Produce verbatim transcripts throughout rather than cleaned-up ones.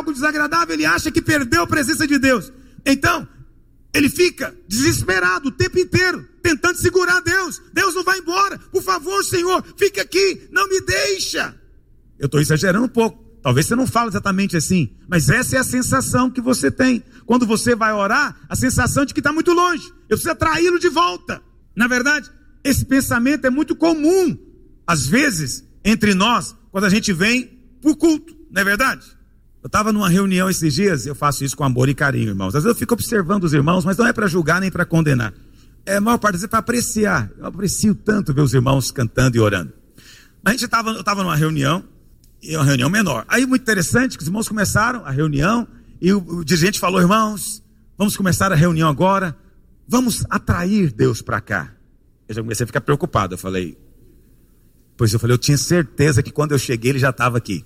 algo desagradável, ele acha que perdeu a presença de Deus. Então, ele fica desesperado o tempo inteiro, tentando segurar Deus. Deus não vai embora, por favor, Senhor, fica aqui, não me deixa. Eu estou exagerando um pouco, talvez você não fale exatamente assim, mas essa é a sensação que você tem. Quando você vai orar, a sensação de que está muito longe, eu preciso atraí-lo de volta. Na verdade, esse pensamento é muito comum, às vezes, entre nós, quando a gente vem para o culto, não é verdade? Eu estava numa reunião esses dias, eu faço isso com amor e carinho, irmãos. Às vezes eu fico observando os irmãos, mas não é para julgar nem para condenar. É a maior parte das vezes para apreciar. Eu aprecio tanto ver os irmãos cantando e orando. A gente tava, eu estava numa reunião, e uma reunião menor. Aí muito interessante que os irmãos começaram a reunião, e o, o dirigente falou, irmãos, vamos começar a reunião agora, vamos atrair Deus para cá. Eu já comecei a ficar preocupado, eu falei, pois eu falei, eu tinha certeza que quando eu cheguei ele já estava aqui.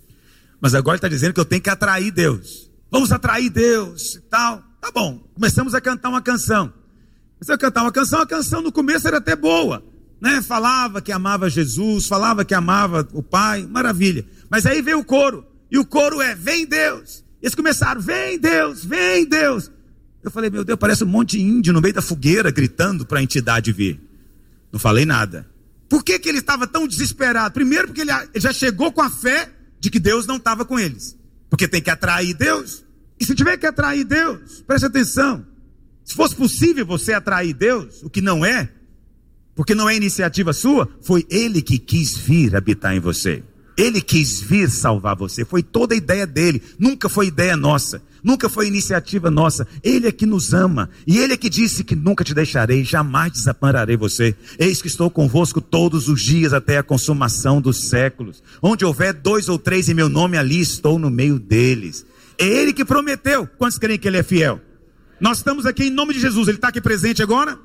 Mas agora ele está dizendo que eu tenho que atrair Deus. Vamos atrair Deus e tal. Tá bom, começamos a cantar uma canção. Começamos a cantar uma canção, a canção no começo era até boa, né? Falava que amava Jesus, falava que amava o Pai, maravilha. Mas aí veio o coro, e o coro é, vem Deus. E eles começaram, vem Deus, vem Deus. Eu falei, meu Deus, parece um monte de índio no meio da fogueira, gritando para a entidade vir. Não falei nada. Por que que ele estava tão desesperado? Primeiro porque ele já chegou com a fé de que Deus não estava com eles. Porque tem que atrair Deus. E se tiver que atrair Deus, preste atenção. Se fosse possível você atrair Deus, o que não é, porque não é iniciativa sua, foi Ele que quis vir habitar em você. Ele quis vir salvar você. Foi toda a ideia dele. Nunca foi ideia nossa. Nunca foi iniciativa nossa. Ele é que nos ama. E Ele é que disse que nunca te deixarei, jamais desampararei você. Eis que estou convosco todos os dias até a consumação dos séculos. Onde houver dois ou três em meu nome, ali estou no meio deles. É Ele que prometeu. Quantos creem que Ele é fiel? Nós estamos aqui em nome de Jesus. Ele está aqui presente agora?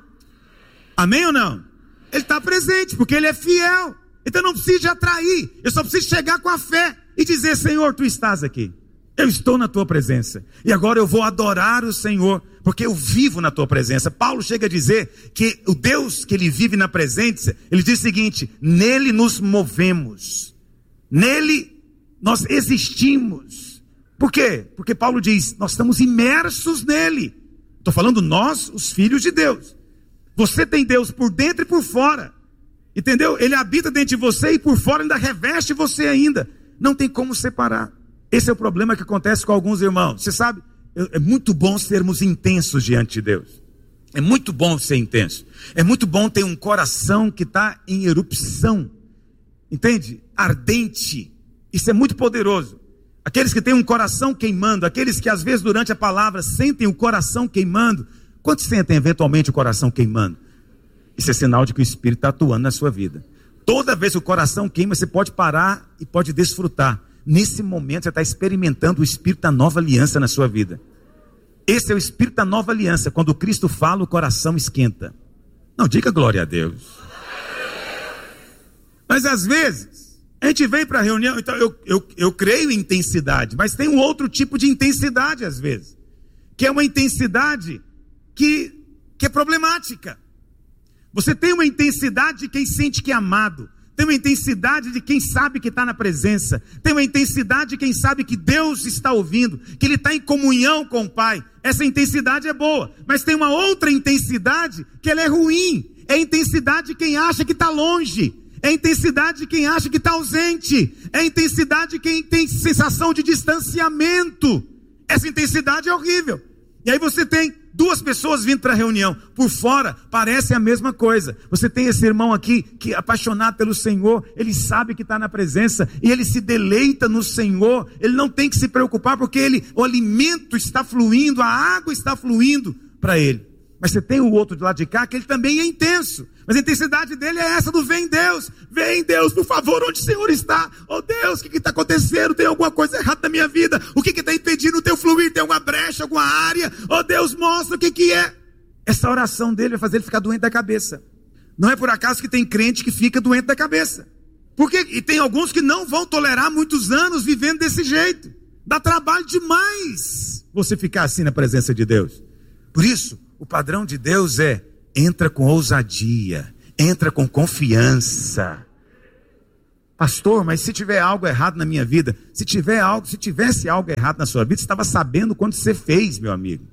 Amém ou não? Ele está presente porque Ele é fiel. Então não preciso de atrair, eu só preciso chegar com a fé e dizer, Senhor, Tu estás aqui, eu estou na Tua presença, e agora eu vou adorar o Senhor, porque eu vivo na Tua presença. Paulo chega a dizer que o Deus que Ele vive na presença, Ele diz o seguinte, nele nos movemos, nele nós existimos. Por quê? Porque Paulo diz, nós estamos imersos nele. Estou falando nós, os filhos de Deus. Você tem Deus por dentro e por fora. Entendeu? Ele habita dentro de você e por fora ainda reveste você ainda. Não tem como separar. Esse é o problema que acontece com alguns irmãos. Você sabe, é muito bom sermos intensos diante de Deus. É muito bom ser intenso. É muito bom ter um coração que está em erupção. Entende? Ardente. Isso é muito poderoso. Aqueles que têm um coração queimando, aqueles que às vezes durante a palavra sentem o coração queimando. Quantos sentem eventualmente o coração queimando? Isso é sinal de que o Espírito está atuando na sua vida. Toda vez que o coração queima, você pode parar e pode desfrutar. Nesse momento você está experimentando o Espírito da nova aliança na sua vida. Esse é o Espírito da nova aliança. Quando Cristo fala, o coração esquenta. Não, diga glória a Deus. Mas às vezes, a gente vem para a reunião, então eu, eu, eu creio em intensidade, mas tem um outro tipo de intensidade às vezes. Que é uma intensidade que, que é problemática. Você tem uma intensidade de quem sente que é amado. Tem uma intensidade de quem sabe que está na presença. Tem uma intensidade de quem sabe que Deus está ouvindo. Que Ele está em comunhão com o Pai. Essa intensidade é boa. Mas tem uma outra intensidade que ela é ruim. É a intensidade de quem acha que está longe. É a intensidade de quem acha que está ausente. É a intensidade de quem tem sensação de distanciamento. Essa intensidade é horrível. E aí você tem duas pessoas vindo para a reunião, por fora parece a mesma coisa. Você tem esse irmão aqui, que é apaixonado pelo Senhor, ele sabe que está na presença, e ele se deleita no Senhor, ele não tem que se preocupar, porque ele, o alimento está fluindo, a água está fluindo para ele. Mas você tem o outro de lá de cá, que ele também é intenso, mas a intensidade dele é essa do vem Deus, vem Deus, por favor, onde o Senhor está? Oh Deus, o que está acontecendo? Tem alguma coisa errada na minha vida? O que está impedindo o teu fluir? Tem alguma brecha, alguma área? Oh Deus, mostra o que que é. Essa oração dele vai fazer ele ficar doente da cabeça. Não é por acaso que tem crente que fica doente da cabeça. Porque, e tem alguns que não vão tolerar muitos anos vivendo desse jeito. Dá trabalho demais você ficar assim na presença de Deus. Por isso, o padrão de Deus é, entra com ousadia, entra com confiança. Pastor, mas se tiver algo errado na minha vida, se tiver algo, se tivesse algo errado na sua vida, você estava sabendo quando você fez, meu amigo.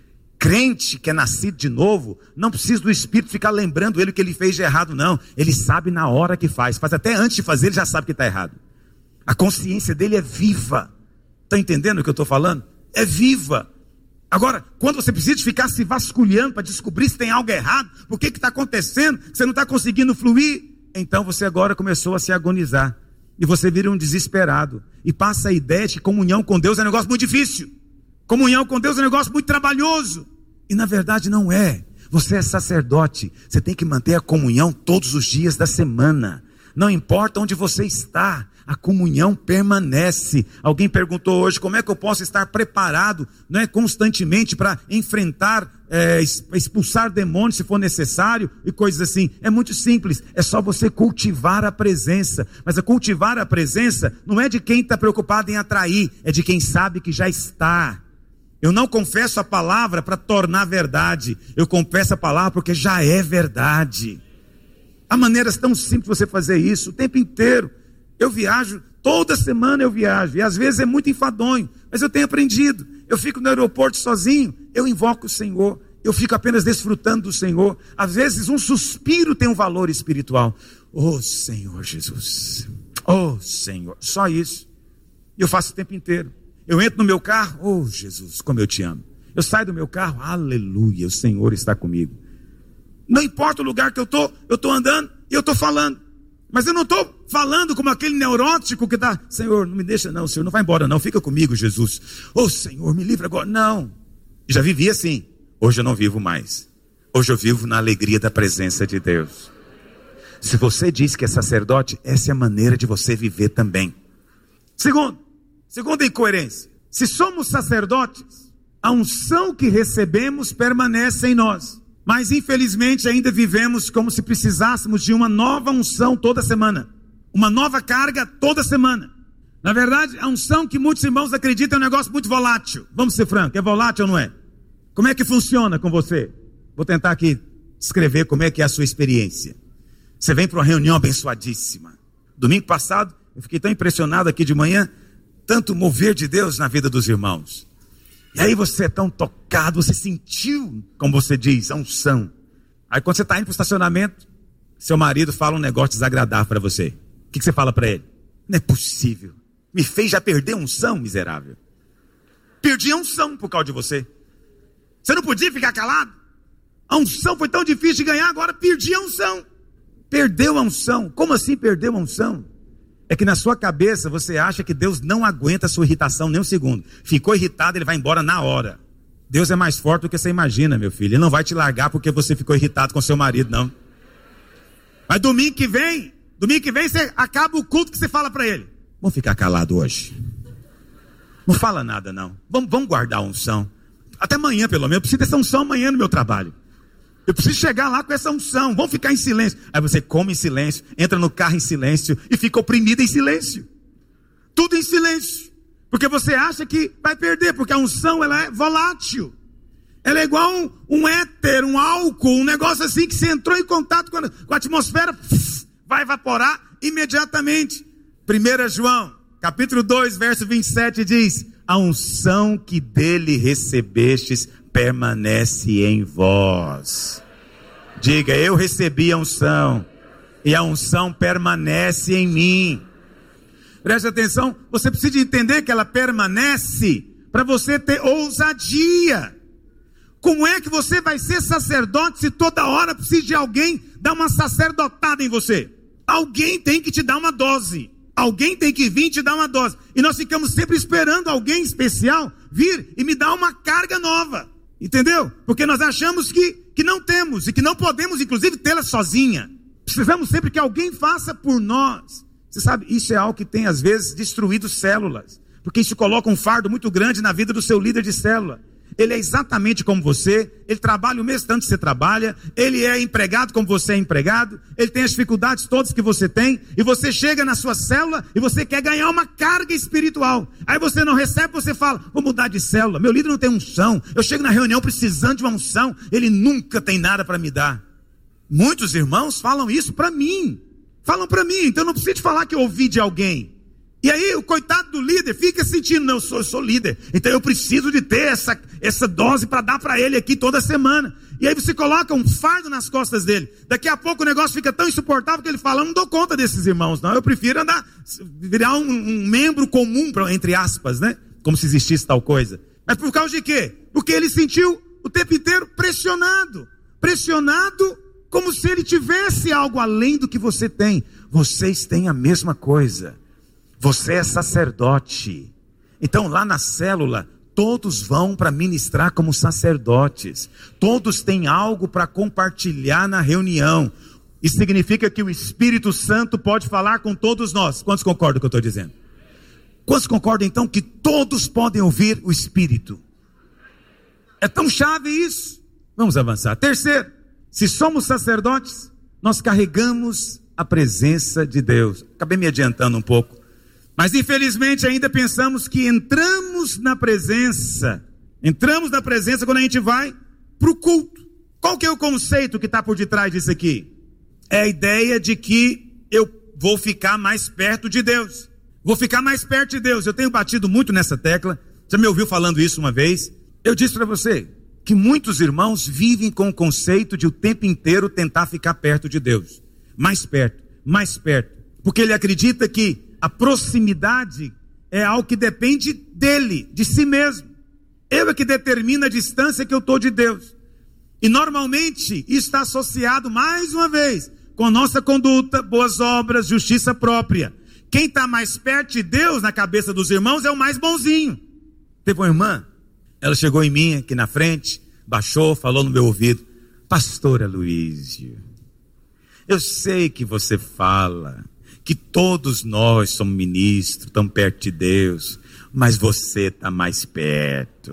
Crente que é nascido de novo, não precisa do Espírito ficar lembrando ele o que ele fez de errado, não. Ele sabe na hora que faz, faz até antes de fazer, ele já sabe que está errado. A consciência dele é viva. Está entendendo o que eu estou falando? É viva. Agora, quando você precisa ficar se vasculhando para descobrir se tem algo errado, por que está acontecendo, que você não está conseguindo fluir, então você agora começou a se agonizar. E você vira um desesperado. E passa a ideia de que comunhão com Deus é um negócio muito difícil. Comunhão com Deus é um negócio muito trabalhoso. E na verdade não é. Você é sacerdote. Você tem que manter a comunhão todos os dias da semana. Não importa onde você está, a comunhão permanece. Alguém perguntou hoje, como é que eu posso estar preparado, não é, constantemente para enfrentar, é, expulsar demônios se for necessário e coisas assim. É muito simples, é só você cultivar a presença. Mas a cultivar a presença não é de quem está preocupado em atrair, é de quem sabe que já está. Eu não confesso a palavra para tornar verdade, eu confesso a palavra porque já é verdade. Há maneiras tão simples de você fazer isso o tempo inteiro. Eu viajo, toda semana eu viajo, e às vezes é muito enfadonho, mas eu tenho aprendido. Eu fico no aeroporto sozinho, eu invoco o Senhor, eu fico apenas desfrutando do Senhor. Às vezes um suspiro tem um valor espiritual. Oh Senhor Jesus, oh Senhor, só isso. E eu faço o tempo inteiro. Eu entro no meu carro, oh Jesus, como eu te amo. Eu saio do meu carro, aleluia, o Senhor está comigo. Não importa o lugar que eu estou, eu estou andando e eu estou falando. Mas eu não estou falando como aquele neurótico que está, Senhor, não me deixa não, Senhor, não vai embora não, fica comigo, Jesus. Oh Senhor, me livra agora. Não, já vivi assim, hoje eu não vivo mais. Hoje eu vivo na alegria da presença de Deus. Se você diz que é sacerdote, essa é a maneira de você viver também. Segundo, segunda incoerência. Se somos sacerdotes, a unção que recebemos permanece em nós. Mas infelizmente ainda vivemos como se precisássemos de uma nova unção toda semana. Uma nova carga toda semana. Na verdade, a unção que muitos irmãos acreditam é um negócio muito volátil. Vamos ser francos, é volátil ou não é? Como é que funciona com você? Vou tentar aqui descrever como é que é a sua experiência. Você vem para uma reunião abençoadíssima. Domingo passado, eu fiquei tão impressionado aqui de manhã, tanto mover de Deus na vida dos irmãos. E aí você é tão tocado, você sentiu, como você diz, a unção. Aí quando você está indo para o estacionamento, seu marido fala um negócio desagradável para você. O que, que você fala para ele? Não é possível. Me fez já perder a unção, miserável. Perdi a unção por causa de você. Você não podia ficar calado? A unção foi tão difícil de ganhar, agora perdi a unção. Perdeu a unção. Como assim perdeu a unção? É que na sua cabeça você acha que Deus não aguenta a sua irritação nem um segundo. Ficou irritado, ele vai embora na hora. Deus é mais forte do que você imagina, meu filho. Ele não vai te largar porque você ficou irritado com seu marido, não. Mas domingo que vem, domingo que vem você acaba o culto que você fala para ele. Vamos ficar calado hoje. Não fala nada não. Vamos, vamos guardar a unção. Até amanhã pelo menos. Eu preciso dessa unção amanhã no meu trabalho. Eu preciso chegar lá com essa unção. Vamos ficar em silêncio. Aí você come em silêncio, entra no carro em silêncio e fica oprimido em silêncio. Tudo em silêncio. Porque você acha que vai perder, porque a unção ela é volátil. Ela é igual um, um éter, um álcool, um negócio assim que você entrou em contato com a, com a atmosfera, pff, vai evaporar imediatamente. primeiro João, capítulo dois, verso vinte e sete diz: a unção que dele recebestes permanece em vós. Diga, eu recebi a unção e a unção permanece em mim. Preste atenção, você precisa entender que ela permanece para você ter ousadia. Como é que você vai ser sacerdote se toda hora precisa de alguém dar uma sacerdotada em você? Alguém tem que te dar uma dose. Alguém tem que vir te dar uma dose. E nós ficamos sempre esperando alguém especial vir e me dar uma carga nova. Entendeu? Porque nós achamos que, que não temos e que não podemos, inclusive, tê-la sozinha. Precisamos sempre que alguém faça por nós. Você sabe, isso é algo que tem, às vezes, destruído células. Porque isso coloca um fardo muito grande na vida do seu líder de célula. Ele é exatamente como você, ele trabalha o mesmo tanto que você trabalha, ele é empregado como você é empregado, ele tem as dificuldades todas que você tem, e você chega na sua célula e você quer ganhar uma carga espiritual. Aí você não recebe, você fala, vou mudar de célula, meu líder não tem unção, eu chego na reunião precisando de uma unção, ele nunca tem nada para me dar. Muitos irmãos falam isso para mim. falam para mim, então não preciso te falar que eu ouvi de alguém. E aí o coitado do líder fica sentindo, não, eu sou, eu sou líder, então eu preciso de ter essa, essa dose para dar para ele aqui toda semana. E aí você coloca um fardo nas costas dele. Daqui a pouco o negócio fica tão insuportável que ele fala, eu não dou conta desses irmãos, não. Eu prefiro andar, virar um, um membro comum, entre aspas, né? Como se existisse tal coisa. Mas por causa de quê? Porque ele sentiu o tempo inteiro pressionado. Pressionado como se ele tivesse algo além do que você tem. Vocês têm a mesma coisa. Você é sacerdote. Então lá na célula, todos vão para ministrar como sacerdotes. Todos têm algo para compartilhar na reunião. Isso significa que o Espírito Santo pode falar com todos nós. Quantos concordam com o que eu estou dizendo? Quantos concordam então que todos podem ouvir o Espírito? É tão chave isso. Vamos avançar. Terceiro, se somos sacerdotes, nós carregamos a presença de Deus. Acabei me adiantando um pouco. Mas infelizmente ainda pensamos que entramos na presença, entramos na presença quando a gente vai para o culto. Qual que é o conceito que está por detrás disso aqui? É a ideia de que eu vou ficar mais perto de Deus. Vou ficar mais perto de Deus. Eu tenho batido muito nessa tecla. Você me ouviu falando isso uma vez? Eu disse para você que muitos irmãos vivem com o conceito de o tempo inteiro tentar ficar perto de Deus. Mais perto, mais perto. Porque ele acredita que a proximidade é algo que depende dele, de si mesmo. Eu é que determina a distância que eu estou de Deus. E normalmente isso está associado, mais uma vez, com a nossa conduta, boas obras, justiça própria. Quem está mais perto de Deus na cabeça dos irmãos é o mais bonzinho. Teve uma irmã, ela chegou em mim aqui na frente, baixou, falou no meu ouvido, pastor Aloísio, eu sei que você fala que todos nós somos ministros, estamos perto de Deus, mas você está mais perto.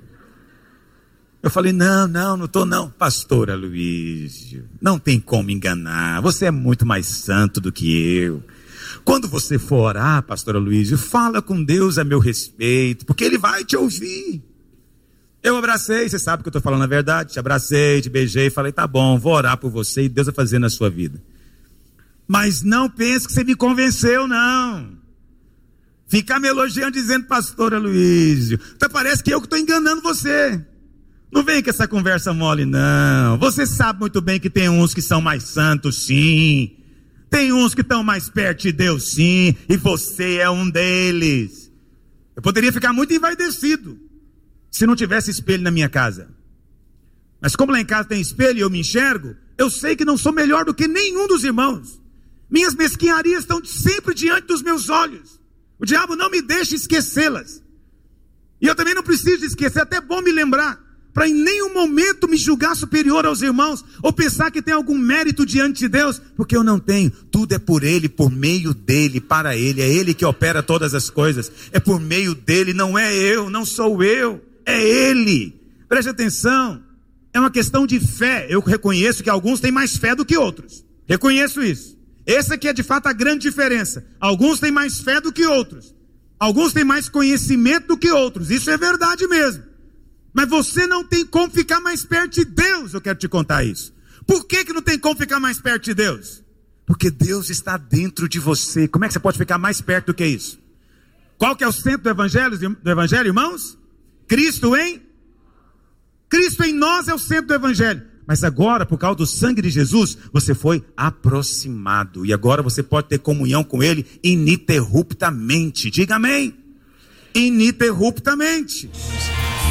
Eu falei, não, não, não estou não. Pastor Aloísio, não tem como enganar, você é muito mais santo do que eu. Quando você for orar, pastor Aloísio, fala com Deus a meu respeito, porque Ele vai te ouvir. Eu abracei, você sabe que eu estou falando a verdade, te abracei, te beijei, falei, tá bom, vou orar por você e Deus vai fazer na sua vida. Mas não pense que você me convenceu, não. Ficar me elogiando dizendo, pastor Aloísio, então parece que eu que estou enganando você. Não vem com essa conversa mole, não. Você sabe muito bem que tem uns que são mais santos, sim. Tem uns que estão mais perto de Deus, sim. E você é um deles. Eu poderia ficar muito envaidecido se não tivesse espelho na minha casa. Mas como lá em casa tem espelho e eu me enxergo, eu sei que não sou melhor do que nenhum dos irmãos. Minhas mesquinharias estão sempre diante dos meus olhos. O diabo não me deixa esquecê-las. E eu também não preciso esquecer, é até bom me lembrar, para em nenhum momento me julgar superior aos irmãos, ou pensar que tem algum mérito diante de Deus, porque eu não tenho. Tudo é por Ele, por meio dEle, para Ele. É Ele que opera todas as coisas. É por meio dEle, não é eu, não sou eu, é Ele. Preste atenção, é uma questão de fé. Eu reconheço que alguns têm mais fé do que outros. Reconheço isso. Essa aqui é de fato a grande diferença. Alguns têm mais fé do que outros. Alguns têm mais conhecimento do que outros. Isso é verdade mesmo. Mas você não tem como ficar mais perto de Deus. Eu quero te contar isso. Por que que não tem como ficar mais perto de Deus? Porque Deus está dentro de você. Como é que você pode ficar mais perto do que isso? Qual que é o centro do evangelho, do evangelho, irmãos? Cristo em? Cristo em nós é o centro do evangelho. Mas agora, por causa do sangue de Jesus, você foi aproximado. E agora você pode ter comunhão com Ele ininterruptamente. Diga amém. Ininterruptamente.